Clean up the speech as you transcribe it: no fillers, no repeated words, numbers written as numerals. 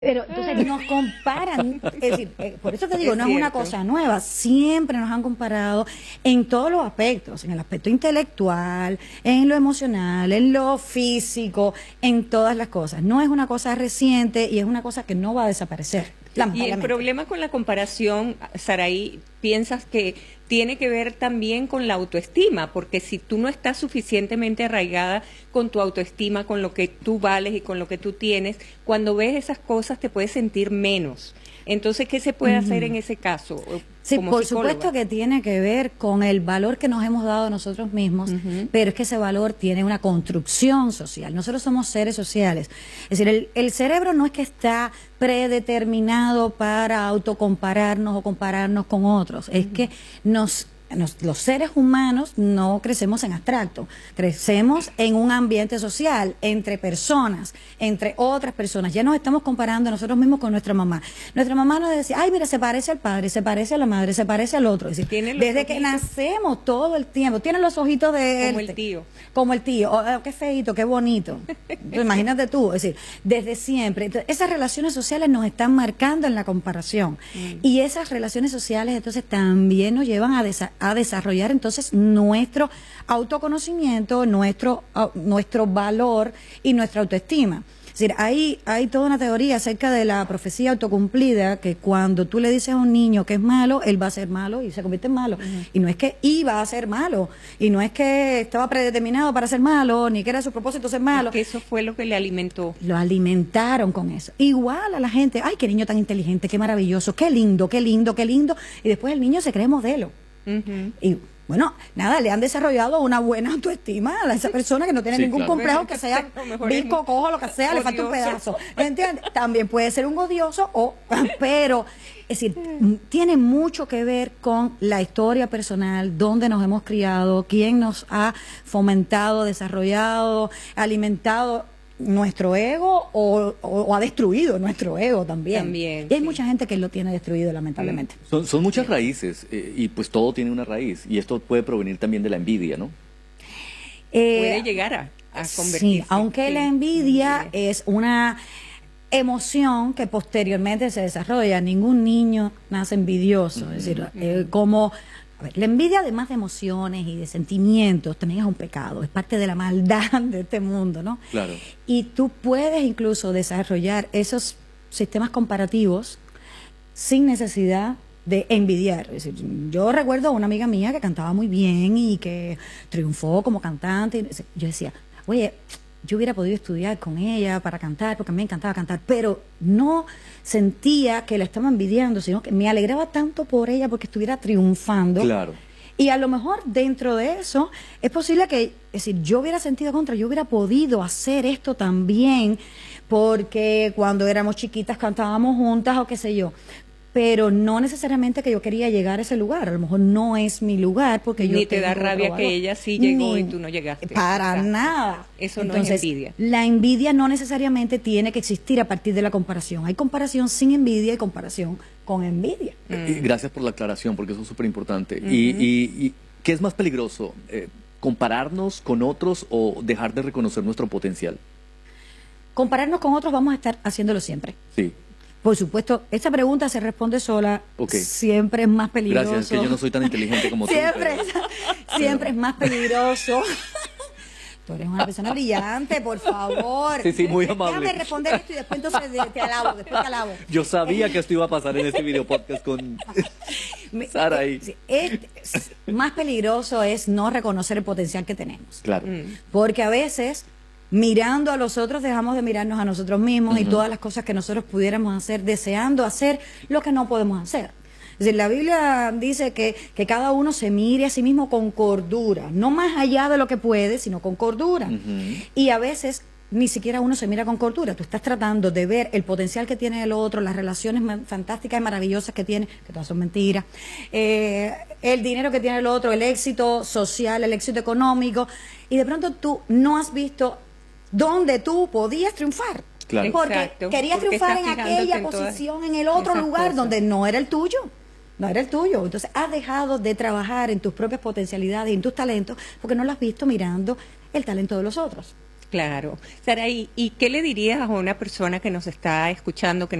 Pero entonces nos comparan, es decir, por eso te digo, Es no es una cierto. cosa nueva, siempre nos han comparado en todos los aspectos, en el aspecto intelectual, en lo emocional, en lo físico, en todas las cosas. No es una cosa reciente y es una cosa que no va a desaparecer. Y el Lamentablemente. problema con la comparación, Saraí, piensas que tiene que ver también con la autoestima, porque si tú no estás suficientemente arraigada con tu autoestima, con lo que tú vales y con lo que tú tienes, cuando ves esas cosas te puedes sentir menos. Entonces, ¿qué se puede hacer en ese caso? Sí, como por psicóloga? supuesto que tiene que ver con el valor que nos hemos dado nosotros mismos, pero es que ese valor tiene una construcción social. Nosotros somos seres sociales. Es decir, el cerebro no es que está predeterminado para autocompararnos o compararnos con otros, es que los seres humanos no crecemos en abstracto, crecemos en un ambiente social, entre personas, entre otras personas. Ya nos estamos comparando nosotros mismos con nuestra mamá. Nuestra mamá nos decía, ay, mira, se parece al padre, se parece a la madre, se parece al otro. Es decir, Tiene los desde que ojitos. nacemos todo el tiempo, tiene los ojitos de Como el tío. como el tío, qué feito, qué bonito. Entonces, imagínate tú, es decir, desde siempre. Entonces, esas relaciones sociales nos están marcando en la comparación. Y esas relaciones sociales entonces también nos llevan a desarrollar entonces nuestro autoconocimiento, nuestro valor y nuestra autoestima. Es decir, hay toda una teoría acerca de la profecía autocumplida, que cuando tú le dices a un niño que es malo, él va a ser malo y se convierte en malo. Y no es que iba a ser malo, y no es que estaba predeterminado para ser malo, ni que era su propósito ser malo. Que eso fue lo que le alimentó. Lo alimentaron con eso. Igual a la gente, ay, qué niño tan inteligente, qué maravilloso, qué lindo, qué lindo, qué lindo. Y después el niño se cree modelo. Y bueno, nada, le han desarrollado una buena autoestima a esa persona que no tiene Sí, ningún claro. complejo, que sea A lo mejor es visco, cojo, lo que sea, le falta un odioso. pedazo. ¿Entiendes? También puede ser un odioso, pero, es decir, tiene mucho que ver con la historia personal, dónde nos hemos criado, quién nos ha fomentado, desarrollado, alimentado nuestro ego o ha destruido nuestro ego también. También, Y hay sí. mucha gente que lo tiene destruido, lamentablemente. Son muchas raíces y pues todo tiene una raíz y esto puede provenir también de la envidia, ¿no? Puede llegar a convertirse. Sí, aunque sí, la envidia es una emoción que posteriormente se desarrolla. Ningún niño nace envidioso. Es decir, a ver, la envidia, además de emociones y de sentimientos, también es un pecado, es parte de la maldad de este mundo, ¿no? Claro. Y tú puedes incluso desarrollar esos sistemas comparativos sin necesidad de envidiar. Es decir, yo recuerdo a una amiga mía que cantaba muy bien y que triunfó como cantante. Y yo decía, oye, yo hubiera podido estudiar con ella para cantar, porque a mí me encantaba cantar, pero no sentía que la estaba envidiando, sino que me alegraba tanto por ella porque estuviera triunfando. Claro. Y a lo mejor dentro de eso es posible que, es decir, yo hubiera sentido contra, yo hubiera podido hacer esto también, porque cuando éramos chiquitas cantábamos juntas o qué sé yo. Pero no necesariamente que yo quería llegar a ese lugar, a lo mejor no es mi lugar porque yo Ni te da tengo rabia otro que valor. ella sí llegó Ni- y tú no llegaste. Para Exacto. nada. Eso no Entonces, es envidia. la envidia no necesariamente tiene que existir a partir de la comparación. Hay comparación sin envidia y comparación con envidia. Y gracias por la aclaración porque eso es súper importante. Y ¿qué es más peligroso? ¿Compararnos con otros o dejar de reconocer nuestro potencial? Compararnos con otros vamos a estar haciéndolo siempre. Sí. Por supuesto, esta pregunta se responde sola, Ok. siempre es más peligroso. Gracias, es que yo no soy tan inteligente como tú. Siempre, pero- siempre es más peligroso. Tú eres una persona brillante, por favor. Sí, sí, muy amable. Déjame responder esto y después entonces te alabo, después te alabo. Yo sabía que esto iba a pasar en este video podcast con Sara ahí. Sí, más peligroso es no reconocer el potencial que tenemos. Claro. Porque a veces, mirando a los otros, dejamos de mirarnos a nosotros mismos y todas las cosas que nosotros pudiéramos hacer, deseando hacer lo que no podemos hacer. Es decir, la Biblia dice que cada uno se mire a sí mismo con cordura, no más allá de lo que puede, sino con cordura. Y a veces ni siquiera uno se mira con cordura. Tú estás tratando de ver el potencial que tiene el otro, las relaciones fantásticas y maravillosas que tiene, que todas son mentiras, el dinero que tiene el otro, el éxito social, el éxito económico, y de pronto tú no has visto dónde tú podías triunfar. Claro. Porque Exacto, querías porque triunfar en estás fijándote aquella en todas posición, en el otro esas lugar cosas. donde no era el tuyo. No era el tuyo. Entonces has dejado de trabajar en tus propias potencialidades y en tus talentos porque no lo has visto mirando el talento de los otros. Claro. Sara, ¿y qué le dirías a una persona que nos está escuchando, que